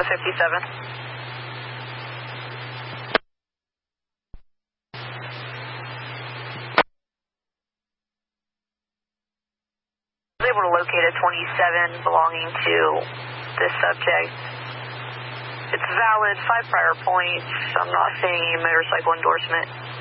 57. I was able to locate a 27 belonging to this subject. It's valid, 5 prior points. I'm not seeing a motorcycle endorsement.